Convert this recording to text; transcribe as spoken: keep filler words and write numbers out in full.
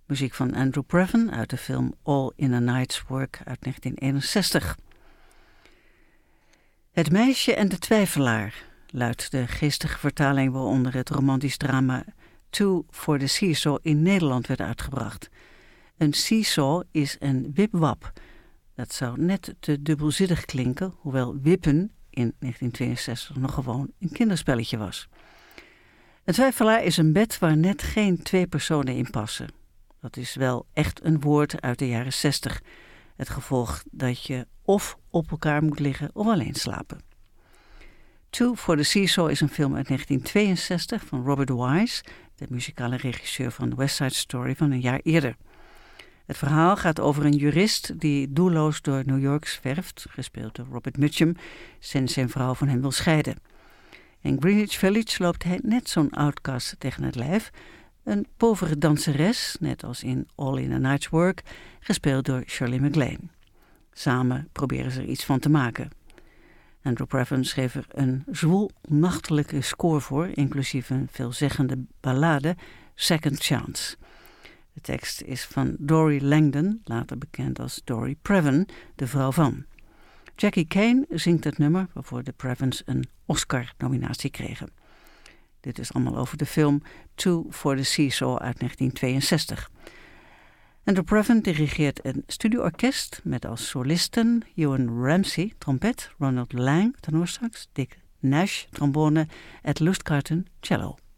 Muziek van Andrew Previn uit de film All in a Night's Work uit negentien eenenzestig. Het meisje en de twijfelaar luidt de geestige vertaling waaronder het romantisch drama Two for the Seesaw in Nederland werd uitgebracht. Een seesaw is een wipwap. Dat zou net te dubbelzinnig klinken, hoewel wippen in negentien tweeënzestig nog gewoon een kinderspelletje was. Een twijfelaar is een bed waar net geen twee personen in passen. Dat is wel echt een woord uit de jaren zestig. Het gevolg dat je of op elkaar moet liggen of alleen slapen. Two for the Seesaw is een film uit negentien tweeënzestig van Robert Wise, de muzikale regisseur van West Side Story van een jaar eerder. Het verhaal gaat over een jurist die doelloos door New York zwerft, gespeeld door Robert Mitchum, sinds zijn vrouw van hem wil scheiden. In Greenwich Village loopt hij net zo'n outcast tegen het lijf, een povere danseres, net als in All in a Night's Work, gespeeld door Shirley MacLaine. Samen proberen ze er iets van te maken. Andrew Previn schreef er een zwoel nachtelijke score voor, inclusief een veelzeggende ballade, Second Chance. De tekst is van Dory Langdon, later bekend als Dory Previn, de vrouw van. Jackie Kane zingt het nummer waarvoor de Previns een Oscar-nominatie kregen. Dit is allemaal over de film Two for the Seesaw uit negentien tweeënzestig. Andrew Previn dirigeert een studioorkest met als solisten Ewan Ramsey, trompet, Ronald Lang, tenorsax, Dick Nash, trombone, Ed Lustgarten, cello.